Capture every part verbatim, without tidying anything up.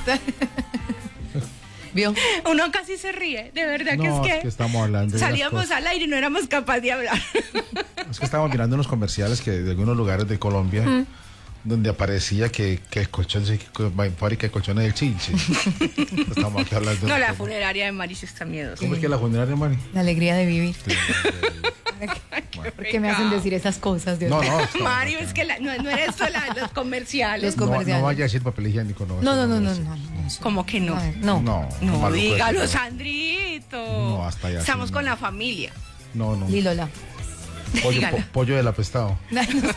¿Vio? Uno casi se ríe, de verdad No, que es que, es que estamos hablando de salíamos las al aire y no éramos capaces de hablar. Es que estábamos mirando unos comerciales que de algunos lugares de Colombia mm. donde aparecía que, que el colchón, que fábrica de colchones del Chinche. Estamos aquí hablando. No, la tema. Funeraria de Mauricio está miedosa. ¿Cómo sí. es que la funeraria, Mari? La alegría de vivir. Sí, bueno. ¿Por qué me hacen decir esas cosas? Dios no, no. Mario, es que la, no, no era esto la, los comerciales. Los comerciales. No, no vaya a decir papel higiénico. No, no, no, no, no, no, no, no. ¿Cómo que no? No, no, no, no dígalo, no. Sandrito. No, hasta allá. Estamos sí, con no. la familia. No, no. Lilola. Pollo, po, pollo del apestado. No, no,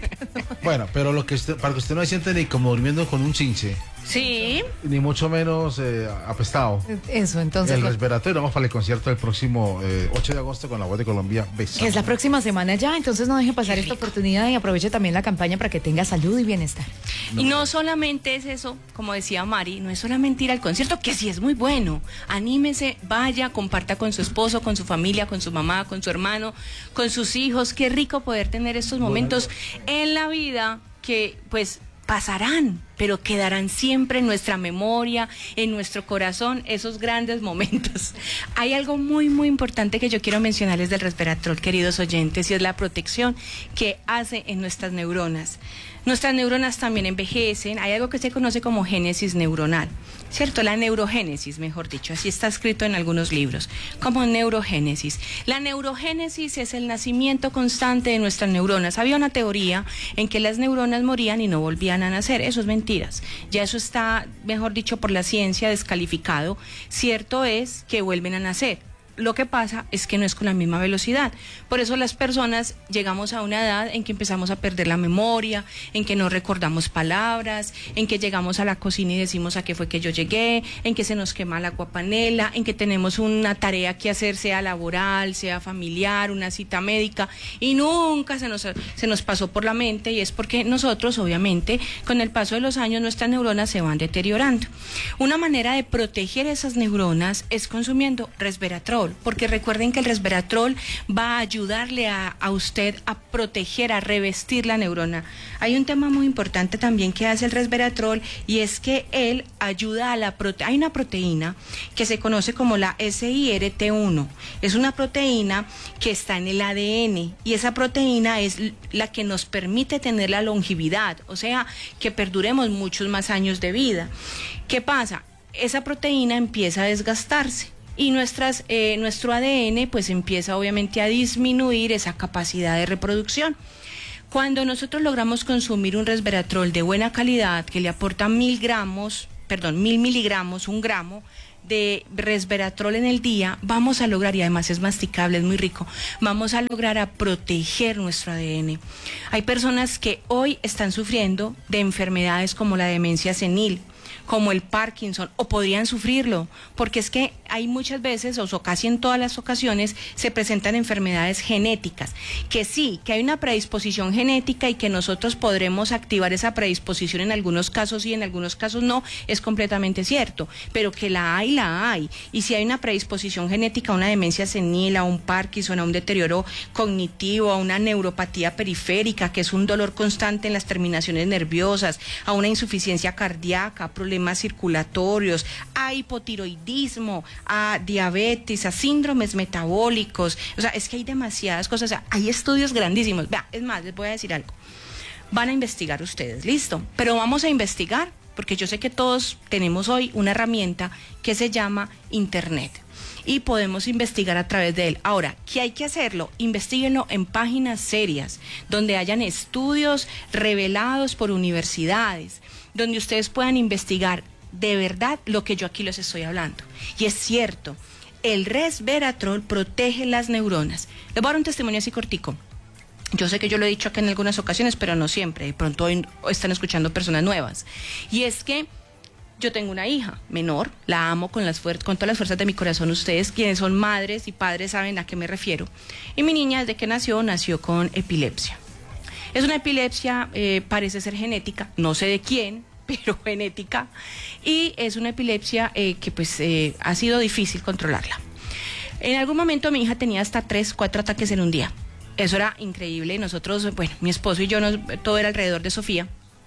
bueno, pero lo que usted, para que usted no se siente ni como durmiendo con un chinche. Sí. Ni mucho menos eh, apestado. Eso, entonces. El respiratorio, vamos para el concierto del próximo eh, ocho de agosto con la Voz de Colombia. Besos. Que es la próxima semana ya, entonces no deje pasar esta oportunidad y aproveche también la campaña para que tenga salud y bienestar. No, y no solamente es eso, como decía Mari, no es solamente ir al concierto, que sí es muy bueno. Anímese, vaya, comparta con su esposo, con su familia, con su mamá, con su hermano, con sus hijos. Qué rico poder tener estos momentos bueno, en la vida que, pues, pasarán, pero quedarán siempre en nuestra memoria, en nuestro corazón, esos grandes momentos. Hay algo muy, muy importante que yo quiero mencionarles del resveratrol, queridos oyentes, y es la protección que hace en nuestras neuronas. Nuestras neuronas también envejecen, hay algo que se conoce como génesis neuronal, ¿cierto? La neurogénesis, mejor dicho, así está escrito en algunos libros, como neurogénesis. La neurogénesis es el nacimiento constante de nuestras neuronas. Había una teoría en que las neuronas morían y no volvían a nacer, eso es mentiras. Ya eso está, mejor dicho, por la ciencia descalificado. Cierto es que vuelven a nacer. Lo que pasa es que no es con la misma velocidad. Por eso las personas llegamos a una edad en que empezamos a perder la memoria, en que no recordamos palabras, en que llegamos a la cocina y decimos a qué fue que yo llegué, en que se nos quema la aguapanela, en que tenemos una tarea que hacer, sea laboral, sea familiar, una cita médica, y nunca se nos, se nos pasó por la mente, y es porque nosotros, obviamente, con el paso de los años, nuestras neuronas se van deteriorando. Una manera de proteger esas neuronas es consumiendo resveratrol, porque recuerden que el resveratrol va a ayudarle a, a usted a proteger, a revestir la neurona. Hay un tema muy importante también que hace el resveratrol, y es que él ayuda a la proteína. Hay una proteína que se conoce como la S I R T uno. Es una proteína que está en el A D N, y esa proteína es la que nos permite tener la longevidad, o sea, que perduremos muchos más años de vida. ¿Qué pasa? Esa proteína empieza a desgastarse. Y nuestras, eh, nuestro A D N pues empieza obviamente a disminuir esa capacidad de reproducción. Cuando nosotros logramos consumir un resveratrol de buena calidad que le aporta mil gramos, perdón, mil miligramos, un gramo de resveratrol en el día, vamos a lograr, y además es masticable, es muy rico, vamos a lograr a proteger nuestro A D N. Hay personas que hoy están sufriendo de enfermedades como la demencia senil, como el Parkinson, o podrían sufrirlo, porque es que hay muchas veces, o casi en todas las ocasiones, se presentan enfermedades genéticas, que sí, que hay una predisposición genética y que nosotros podremos activar esa predisposición en algunos casos y en algunos casos no, es completamente cierto, pero que la hay, la hay, y si hay una predisposición genética a una demencia senil, a un Parkinson, a un deterioro cognitivo, a una neuropatía periférica, que es un dolor constante en las terminaciones nerviosas, a una insuficiencia cardíaca, a problemas circulatorios, a hipotiroidismo, a diabetes, a síndromes metabólicos, o sea, es que hay demasiadas cosas, o sea, hay estudios grandísimos. Vea, es más, les voy a decir algo, van a investigar ustedes, listo, pero vamos a investigar, porque yo sé que todos tenemos hoy una herramienta que se llama Internet, y podemos investigar a través de él. Ahora, ¿qué hay que hacerlo? Investíguenlo en páginas serias, donde hayan estudios revelados por universidades, donde ustedes puedan investigar de verdad lo que yo aquí les estoy hablando. Y es cierto, el resveratrol protege las neuronas. Les voy a dar un testimonio así cortico. Yo sé que yo lo he dicho acá en algunas ocasiones, pero no siempre. De pronto hoy están escuchando personas nuevas. Y es que yo tengo una hija menor, la amo con, las fuer- con todas las fuerzas de mi corazón. Ustedes, quienes son madres y padres, saben a qué me refiero. Y mi niña, desde que nació, nació con epilepsia. Es una epilepsia, eh, parece ser genética, no sé de quién, pero genética, y es una epilepsia eh, que pues eh, ha sido difícil controlarla. En algún momento mi hija tenía hasta tres, cuatro ataques en un día. Eso era increíble. Nosotros, bueno, mi esposo y yo, nos, todo era alrededor de Sofía.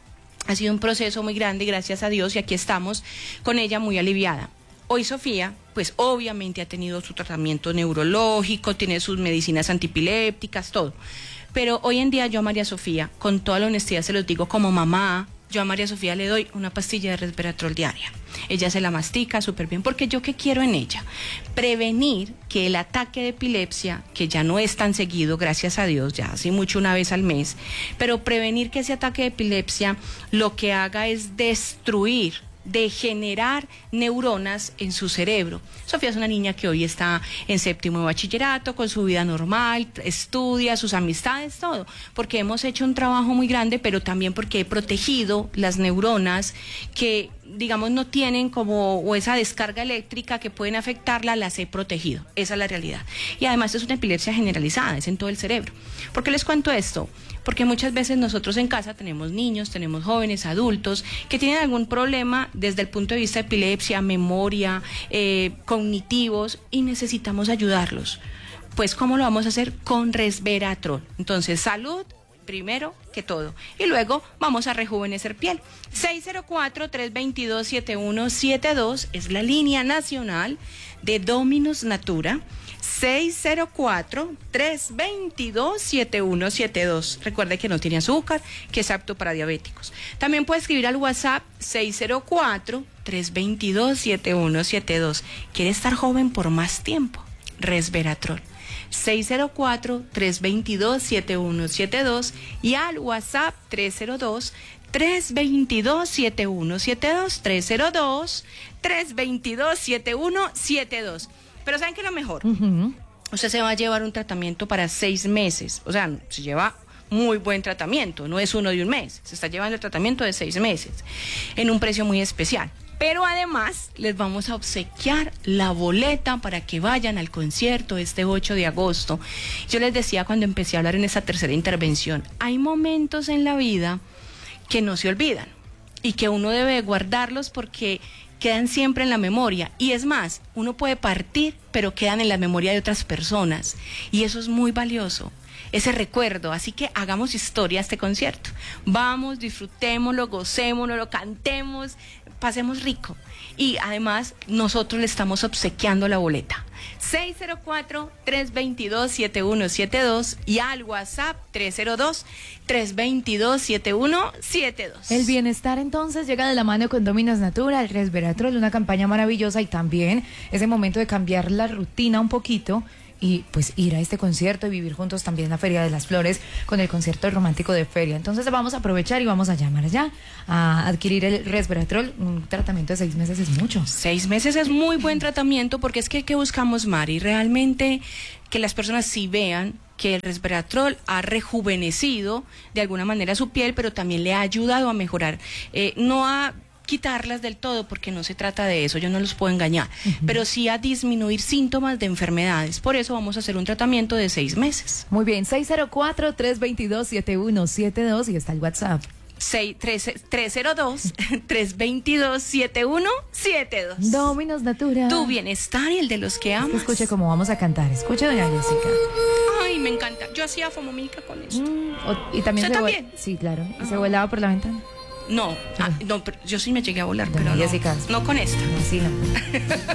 Ha sido un proceso muy grande, gracias a Dios, y aquí estamos con ella muy aliviada. Hoy Sofía, pues obviamente ha tenido su tratamiento neurológico, tiene sus medicinas antipilépticas, todo. Pero hoy en día yo a María Sofía, con toda la honestidad se los digo como mamá, yo a María Sofía le doy una pastilla de resveratrol diaria. Ella se la mastica súper bien, porque yo qué quiero en ella, prevenir que el ataque de epilepsia, que ya no es tan seguido, gracias a Dios, ya así mucho una vez al mes, pero prevenir que ese ataque de epilepsia lo que haga es destruir, de generar neuronas en su cerebro. Sofía es una niña que hoy está en séptimo de bachillerato, con su vida normal, estudia, sus amistades, todo, porque hemos hecho un trabajo muy grande, pero también porque he protegido las neuronas que, digamos, no tienen como, o esa descarga eléctrica que pueden afectarla, las he protegido. Esa es la realidad. Y además es una epilepsia generalizada, es en todo el cerebro. ¿Por qué les cuento esto? Porque muchas veces nosotros en casa tenemos niños, tenemos jóvenes, adultos, que tienen algún problema desde el punto de vista de epilepsia, memoria, eh, cognitivos, y necesitamos ayudarlos. Pues, ¿cómo lo vamos a hacer? Con resveratrol. Entonces, salud primero que todo. Y luego vamos a rejuvenecer piel. seis cero cuatro, tres dos dos, siete uno siete dos es la línea nacional de Dominus Natura. seis cero cuatro, tres dos dos, siete uno siete dos. Recuerde que no tiene azúcar, que es apto para diabéticos. También puede escribir al WhatsApp seis cero cuatro, tres dos dos, siete uno siete dos. ¿Quiere estar joven por más tiempo? Resveratrol. seis cero cuatro, tres dos dos, siete uno siete dos y al WhatsApp tres cero dos, tres dos dos, siete uno siete dos, tres cero dos, tres dos dos, siete uno siete dos. Pero ¿saben qué es lo mejor? Uh-huh. Usted se va a llevar un tratamiento para seis meses. O sea, se lleva muy buen tratamiento. No es uno de un mes. Se está llevando el tratamiento de seis meses. En un precio muy especial. Pero además les vamos a obsequiar la boleta para que vayan al concierto este ocho de agosto. Yo les decía cuando empecé a hablar en esa tercera intervención, hay momentos en la vida que no se olvidan y que uno debe guardarlos porque quedan siempre en la memoria. Y es más, uno puede partir, pero quedan en la memoria de otras personas. Y eso es muy valioso, ese recuerdo. Así que hagamos historia a este concierto. Vamos, disfrutémoslo, gocémoslo, lo cantemos, pasemos rico. Y además, nosotros le estamos obsequiando la boleta. seis cero cuatro, tres dos dos, siete uno siete dos y al WhatsApp tres cero dos, tres dos dos, siete uno siete dos. El bienestar entonces llega de la mano con Dominus Natura, el resveratrol, una campaña maravillosa, y también ese momento de cambiar la rutina un poquito y pues ir a este concierto y vivir juntos también la Feria de las Flores con el concierto romántico de feria. Entonces vamos a aprovechar y vamos a llamar ya a adquirir el resveratrol. Un tratamiento de seis meses es mucho. Seis meses es muy buen tratamiento, porque es que ¿qué buscamos, Mari? Realmente que las personas sí vean que el resveratrol ha rejuvenecido de alguna manera su piel, pero también le ha ayudado a mejorar, eh, no a quitarlas del todo, porque no se trata de eso, yo no los puedo engañar, uh-huh. pero sí a disminuir síntomas de enfermedades. Por eso vamos a hacer un tratamiento de seis meses. Muy bien, seis cero cuatro, tres dos dos, siete uno siete dos y está el WhatsApp. tres cero dos, tres dos dos, siete uno siete dos. Dominus Natura. Tu bienestar y el de los que amas. Es que escuche cómo vamos a cantar. Escuche, doña Jessica. Ay, me encanta. Yo hacía fomomica con eso. Mm, o, y también se también? Sí, claro. ¿Y Ajá. se volaba por la ventana? No, ah, no, pero yo sí me llegué a volar, Doña pero Jessica. no, no con esta. No, sí, no.